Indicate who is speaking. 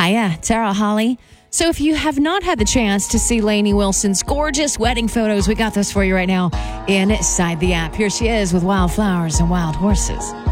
Speaker 1: Hiya, Tara Holly. So if you have not had the chance to see Lainey Wilson's gorgeous wedding photos, we got those for you right now inside the app. Here she is with Wildflowers and Wild Horses.